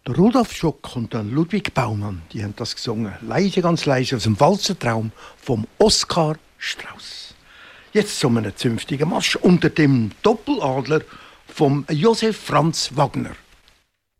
Der Rudolf Schock und der Ludwig Baumann, die haben das gesungen. Leise, ganz leise, aus dem Walzertraum vom Oskar Strauss. Jetzt zu einem zünftigen Marsch unter dem Doppeladler vom Josef Franz Wagner.